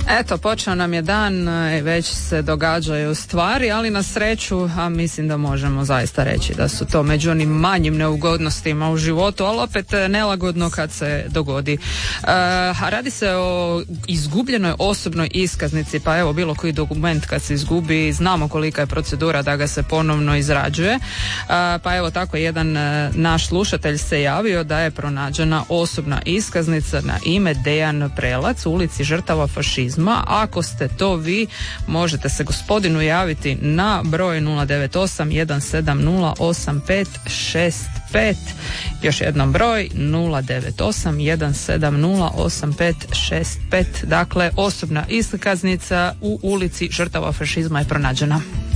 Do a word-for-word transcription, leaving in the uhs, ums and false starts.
Eto, počeo nam je dan, već se događaju stvari, ali na sreću, a mislim da možemo zaista reći da su to među onim manjim neugodnostima u životu, ali opet nelagodno kad se dogodi. A radi se o izgubljenoj osobnoj iskaznici, pa evo bilo koji dokument kad se izgubi, znamo kolika je procedura da ga se ponovno izrađuje. A, pa evo tako jedan naš slušatelj se javio da je pronađena osobna iskaznica na ime Dejan Prelac u ulici žrtava fašizma. Ako ste to vi, možete se gospodinu javiti na broj nula devet osam jedan sedam nula osam pet šest pet. Još jednom broj nula devet osam jedan sedam nula osam pet šest pet. Dakle, osobna iskaznica u ulici žrtava fašizma je pronađena.